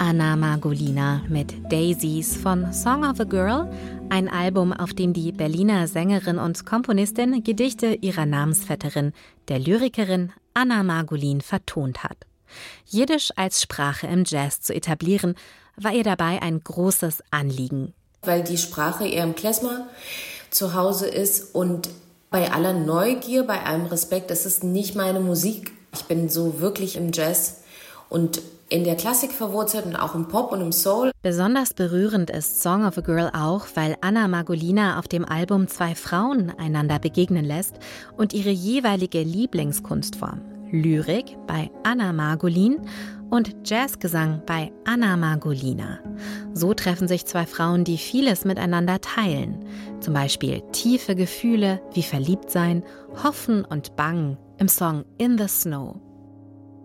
Anna Margolina mit Daisies von Song of a Girl, ein Album, auf dem die Berliner Sängerin und Komponistin Gedichte ihrer Namensvetterin, der Lyrikerin Anna Margolin, vertont hat. Jiddisch als Sprache im Jazz zu etablieren, war ihr dabei ein großes Anliegen. Weil die Sprache eher im Klezmer zu Hause ist und bei aller Neugier, bei allem Respekt, das ist nicht meine Musik. Ich bin so wirklich im Jazz und in der Klassik verwurzelt und auch im Pop und im Soul. Besonders berührend ist Song of a Girl auch, weil Anna Margolina auf dem Album zwei Frauen einander begegnen lässt und ihre jeweilige Lieblingskunstform, Lyrik bei Anna Margolin und Jazzgesang bei Anna Margolina. So treffen sich zwei Frauen, die vieles miteinander teilen. Zum Beispiel tiefe Gefühle wie Verliebtsein, Hoffen und Bangen im Song In the Snow.